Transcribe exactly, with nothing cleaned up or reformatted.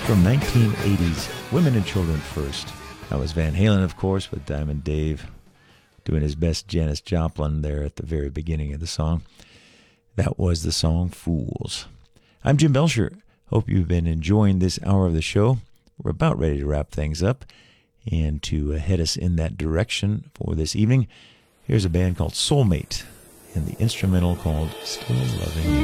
from nineteen eighties, Women and Children First. That was Van Halen, of course, with Diamond Dave doing his best Janis Joplin there at the very beginning of the song. That was the song Fools. I'm Jim Belcher. Hope you've been enjoying this hour of the show. We're about ready to wrap things up. And to head us in that direction for this evening, here's a band called Soulmate and the instrumental called Still Loving You.